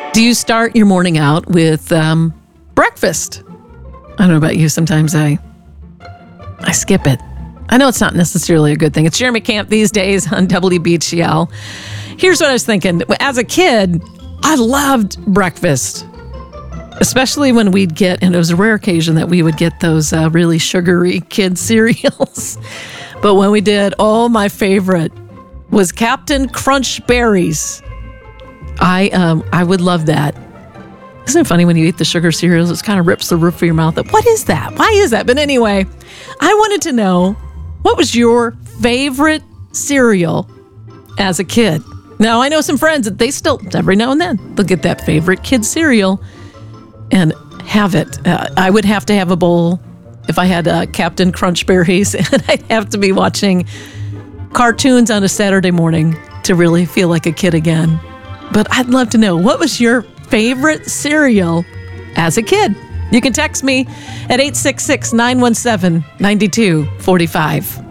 Do you start your morning out with breakfast? I don't know about you. Sometimes I skip it. I know it's not necessarily a good thing. It's Jeremy Camp these days on WBGL. Here's what I was thinking. As a kid, I loved breakfast, especially when we'd get, and it was a rare occasion that we would get those really sugary kid cereals. But when we did, my favorite was Captain Crunch Berries. I would love that. Isn't it funny when you eat the sugar cereals, it kind of rips the roof of your mouth up? What is that? Why is that? But anyway, I wanted to know, what was your favorite cereal as a kid? Now, I know some friends that they still, every now and then, they'll get that favorite kid cereal and have it. I would have to have a bowl if I had Captain Crunch Berries, and I'd have to be watching cartoons on a Saturday morning to really feel like a kid again. But I'd love to know, what was your favorite cereal as a kid? You can text me at 866-917-9245.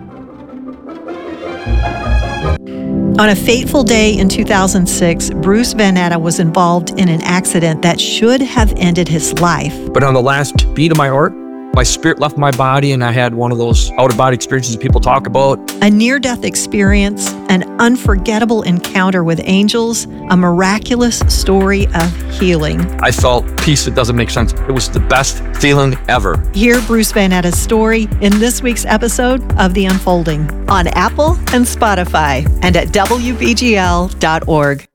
On a fateful day in 2006, Bruce Van Natta was involved in an accident that should have ended his life. But on the last beat of my heart, my spirit left my body, and I had one of those out-of-body experiences that people talk about. A near-death experience, an unforgettable encounter with angels, a miraculous story of healing. I felt peace that doesn't make sense. It was the best feeling ever. Hear Bruce Van Natta's story in this week's episode of The Unfolding on Apple and Spotify and at WBGL.org.